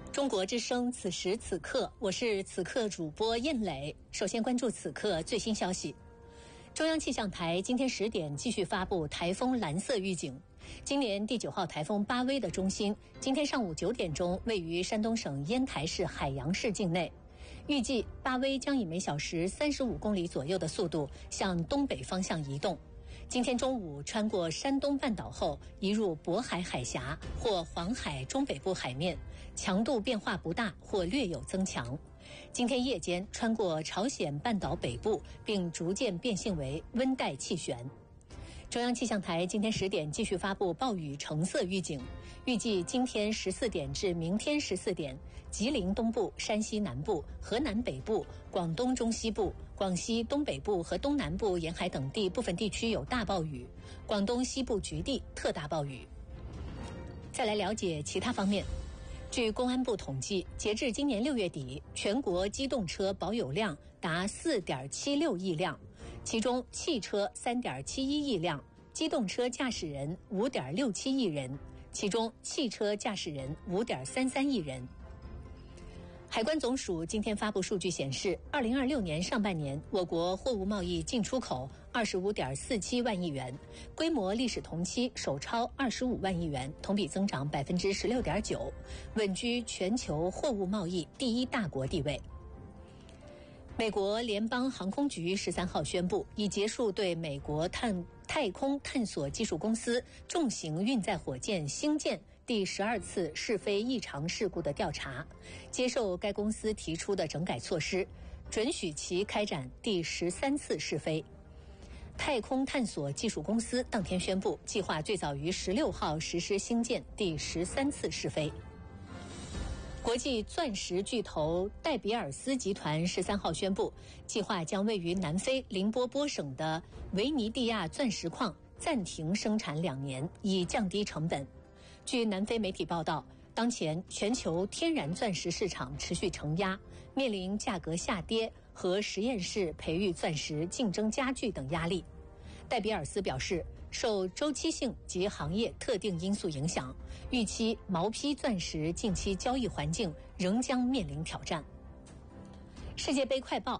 中国之声，此时此刻，我是此刻主播燕磊。首先关注此刻最新消息。中央气象台今天10点继续发布台风蓝色预警。今年第9号台风巴威的中心，今天上午9点钟位于山东省烟台市海洋市境内。预计巴威将以每小时35公里左右的速度向东北方向移动。今天中午穿过山东半岛后，移入渤海海峡或黄海中北部海面，强度变化不大或略有增强。今天夜间穿过朝鲜半岛北部，并逐渐变性为温带气旋。中央气象台今天10点继续发布暴雨橙色预警，预计今天14点至明天14点，吉林东部、山西南部、河南北部、广东中西部、广西东北部和东南部沿海等地部分地区有大暴雨，广东西部局地特大暴雨。再来了解其他方面。据公安部统计，截至今年6月底，全国机动车保有量达 4.76 亿辆，其中汽车 3.71 亿辆，机动车驾驶人 5.67 亿人，其中汽车驾驶人 5.33 亿人。海关总署今天发布数据显示，2026年上半年我国货物贸易进出口 25.47 万亿元，规模历史同期首超25万亿元，同比增长 16.9%， 稳居全球货物贸易第一大国地位。美国联邦航空局13号宣布，已结束对美国太空探索技术公司重型运载火箭星舰第12次试飞异常事故的调查，接受该公司提出的整改措施，准许其开展第13次试飞。太空探索技术公司当天宣布，计划最早于16号实施星舰第13次试飞。国际钻石巨头戴比尔斯集团13号宣布，计划将位于南非林波波省的维尼蒂亚钻石矿暂停生产2年，以降低成本。据南非媒体报道，当前全球天然钻石市场持续承压，面临价格下跌和实验室培育钻石竞争加剧等压力。戴比尔斯表示，受周期性及行业特定因素影响，预期毛坯钻石近期交易环境仍将面临挑战。世界杯快报。